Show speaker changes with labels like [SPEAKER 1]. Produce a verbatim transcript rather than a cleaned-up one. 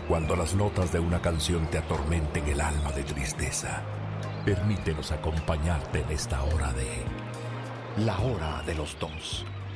[SPEAKER 1] Cuando las notas de una canción te atormenten el alma de tristeza, permítenos acompañarte en esta hora de La Hora de los Dos.